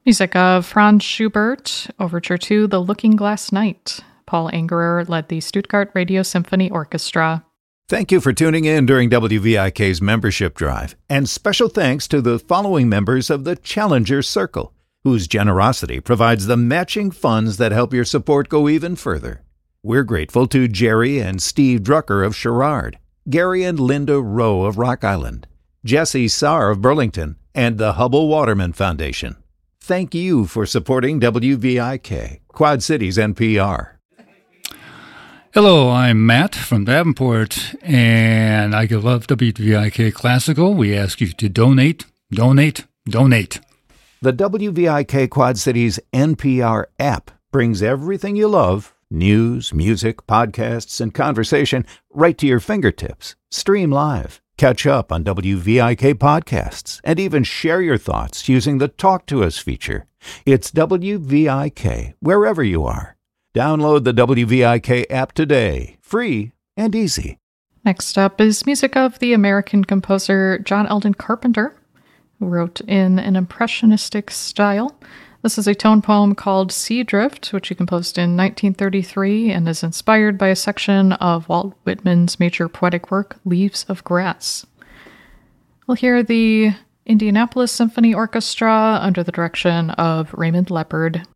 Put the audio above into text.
Music of Franz Schubert, Overture to The Looking Glass Knight. Paul Angerer led the Stuttgart Radio Symphony Orchestra. Thank you for tuning in during WVIK's membership drive, and special thanks to the following members of the Challenger Circle, whose generosity provides the matching funds that help your support go even further. We're grateful to Jerry and Steve Drucker of Sherrard, Gary and Linda Rowe of Rock Island, Jesse Saar of Burlington, and the Hubble Waterman Foundation. Thank you for supporting WVIK, Quad Cities NPR. Hello, I'm Matt from Davenport, and I love WVIK Classical. We ask you to donate, donate, donate. The WVIK Quad Cities NPR app brings everything you love, news, music, podcasts, and conversation, right to your fingertips. Stream live, catch up on WVIK podcasts, and even share your thoughts using the Talk to Us feature. It's WVIK wherever you are. Download the WVIK app today, free and easy. Next up is music of the American composer John Eldon Carpenter, who wrote in an impressionistic style. This is a tone poem called Sea Drift, which he composed in 1933 and is inspired by a section of Walt Whitman's major poetic work, Leaves of Grass. We'll hear the Indianapolis Symphony Orchestra under the direction of Raymond Leppard.